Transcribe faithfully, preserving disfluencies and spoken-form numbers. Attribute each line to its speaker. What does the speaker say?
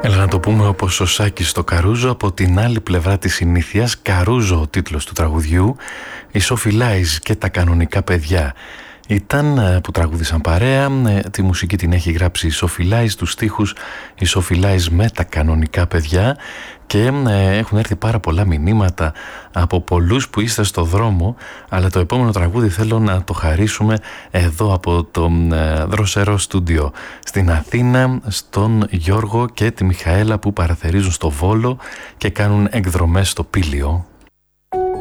Speaker 1: Έλα να το πούμε όπως ο Σάκης στο Καρούζο, από την άλλη πλευρά της συνήθειας. Καρούζο ο τίτλος του τραγουδιού. Η Σόφι Λάιζ και τα κανονικά παιδιά ήταν που τραγούδισαν παρέα. Τη μουσική την έχει γράψει η Σόφι Λάιζ, τους στίχους η Σόφι Λάιζ με τα κανονικά παιδιά. Και έχουν έρθει πάρα πολλά μηνύματα από πολλούς που είστε στο δρόμο, αλλά το επόμενο τραγούδι θέλω να το χαρίσουμε εδώ από το Δροσερό Στούντιο στην Αθήνα, στον Γιώργο και τη Μιχαέλα που παραθερίζουν στο Βόλο και κάνουν εκδρομές στο Πήλιο.